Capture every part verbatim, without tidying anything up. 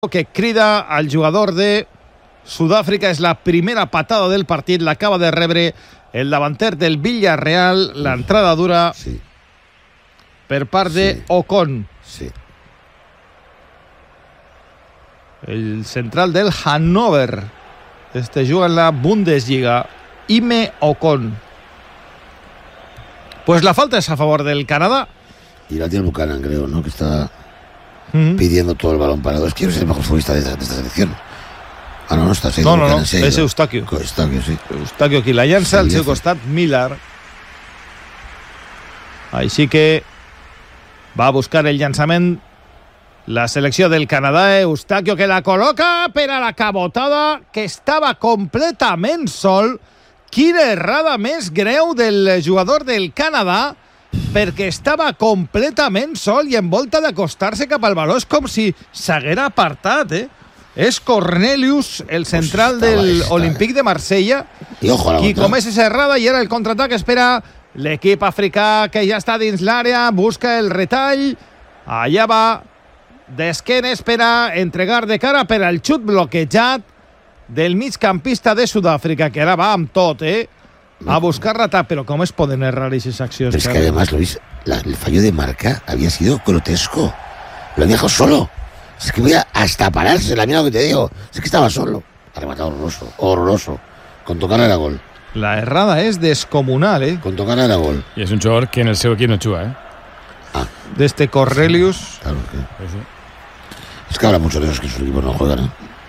que crida al jugador de Sud-àfrica. És la primera patada del partit, l'acaba de rebre el davanter del Villarreal, l'entrada dura sí. per part de sí. Ocon, sí. el central del Hannover. Este juga en la Bundesliga, Ime Ocon. Pues la falta es a favor del Canadá. Y la tiene Buchanan, creo, ¿no? Que está Mm. pidiendo todo el balón parado. Es que es el mejor futbolista de esta, de esta selección. Ah, no, no està. No, no, no, és Eustáquio. Eustáquio, sí. Eustáquio qui la llança, al seu costat Miller. Així que va a buscar el llançament la selecció del Canadà. Eustáquio que la col·loca per a la cabotada, que estava completament sol. Quina errada més greu del jugador del Canadà, perquè estava completament sol i en volta d'acostar-se cap al baló. És com si s'haguera apartat, eh? És Cornelius, el central pues del Olympique de Marsella, qui comença esa errada, i ara el contraatac espera l'equip africà, que ja està dins l'àrea, busca el retall, allà va d'esquenes per a entregar de cara per al xut bloquejat del migcampista de Sud-àfrica, que ara va amb tot, eh? A buscar rata, pero ¿cómo es poder errar esas acciones? Pero es que además, Luis, la, el fallo de marca había sido grotesco. Lo había dejado solo. Es que voy a hasta pararse, la mira lo que te digo. Es que estaba solo. Ha rematado horroroso, horroroso. Con tocar era gol. La errada es descomunal, ¿eh? Con tocar era gol. Y es un jugador que en el seu equip no juga, ¿eh? Ah. De este Cornelius. Claro que. Sí, sí. Es que habrá muchos de esos que sus equipos no juegan, ¿eh?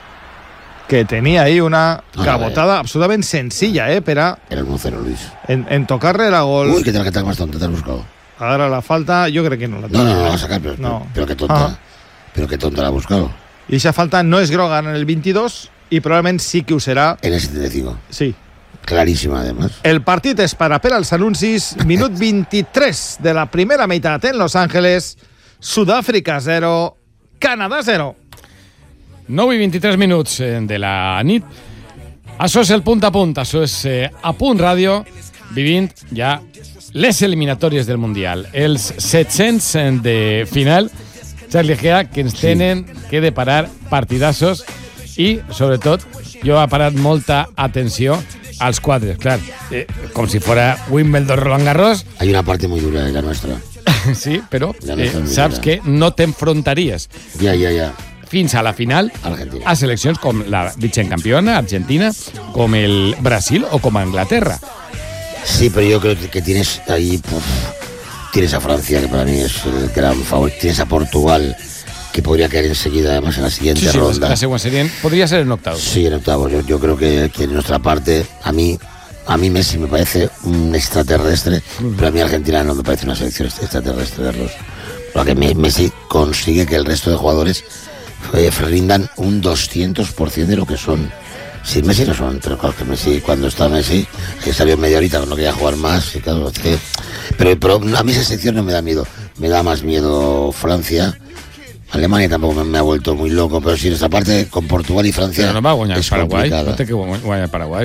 Que tenía ahí una cabotada ah, absolutamente sencilla, ¿eh? Pero era el uno cero, Luis. En, en tocarle la gol. Uy, que te la más tonta, te has buscado. Ahora la falta, yo creo que no la No, no, no la va a sacar, pero, no. pero, pero qué tonta. Ajá. Pero qué tonta la ha buscado. Y esa falta no es Grogan en el veintidós y probablemente sí que usará en el setenta y cinco. Sí. Clarísima, además. El partit és per a per als anuncis. Minut vint-i-tres de la primera meitat en Los Ángeles. Sud-àfrica zero, Canadà zero. nou i vint-i-tres minuts de la nit. Això és el punt a punt. Això és eh, A Punt Ràdio, vivint ja les eliminatòries del Mundial. Els set-cents de final, Charlie Gea, que ens tenen sí. que deparar partidassos i, sobretot, jo he parat molta atenció als quadres, clar, eh, com si fora Wimbledon, Roland Garros. Hay una parte muy dura de la nuestra. Sí, però eh, saps que no t'enfrontaries ja, ja, ja. fins a la final Argentina. A seleccions com la vicecampiona Argentina, com el Brasil o com Anglaterra. Sí, pero yo creo que tienes ahí, puf, tienes a Francia, que para mí es el gran favorito, tienes a Portugal, que podría caer enseguida, además, en la siguiente sí, sí, ronda. La segunda serie podría ser en octavos. Sí, en octavos. Yo, yo creo que, que en nuestra parte, a mí, a mí Messi me parece un extraterrestre, uh-huh. pero a mí Argentina no me parece una selección extraterrestre verlos. Porque Messi consigue que el resto de jugadores eh, rindan un doscientos por ciento de lo que son. Sí, Messi no son, pero claro que Messi, cuando está Messi, eh, salió media horita, no quería jugar más, y claro, es que, pero, pero a mí esa sección no me da miedo, me da más miedo Francia. Alemania tampoco me, me ha vuelto muy loco, pero sí, en esta parte con Portugal y Francia pero no va a guanyar es Paraguay, complicada. no té que guanyar Paraguay.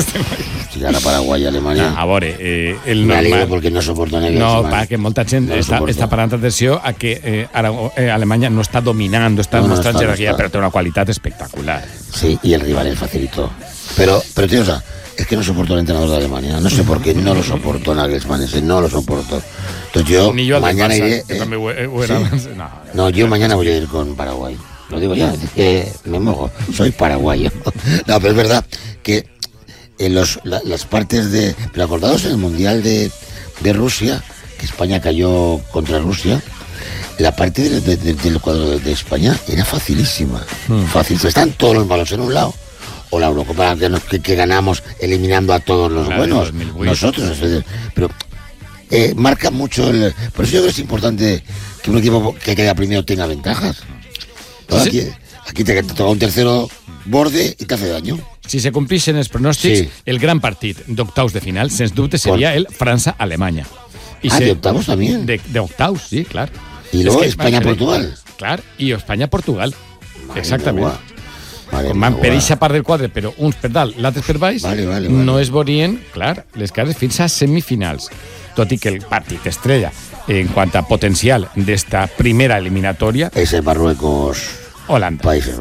Si gana Paraguay y Alemania... Ah, a veure, eh, el me normal... alegro porque no soporto a No, perquè molta gent no està, està parant atenció a que eh, ara, eh, Alemanya no està dominant, està no, mostrant no jerarquia, no però té una qualitat espectacular. Sí, y el rival es facilito. Pero, pero tío, o sea, es que no soporto al entrenador de Alemania. No sé por qué, no lo soporto Nagelsmann ese, no lo soporto. Entonces yo, Ni yo mañana Barça, iré... Que eh, també ho, ho era ¿sí? no, no, yo mañana voy a ir con Paraguay. Lo digo ya, es que me mojo. Soy paraguayo. No, pero es verdad que en los, la, las partes de... Pero acordados en el Mundial de, de Rusia, que España cayó contra Rusia, la parte de, de, de, del cuadro de, de España era facilísima. Hmm. Fácil. Están todos los malos en un lado. O la Eurocopa que, que, que ganamos eliminando a todos los la buenos. Nosotros. Pero eh, marca mucho el... Por eso yo creo que es importante que un equipo que queda primero tenga ventajas. ¿Sí? Aquí, aquí te, te toca un tercero borde y te hace daño. Si se complixen els pronòstics, sí. el gran partit d'octaus de final, sens dubte, seria el França-Alemanya. Ah, ¿de octavos también? De, de octavos, sí, clar. Y luego España-Portugal. Clar, i Espanya-Portugal. Exactament. Vale, com van per eixa part del quadre, però uns per dalt, l'altres per baix, vale, vale, vale. no es veurien, clar, les cares fins a semifinals. Tot i que el partit estrella, en quant a potencial d'esta primera eliminatòria... Ese Marruecos Holanda. Países Bajos.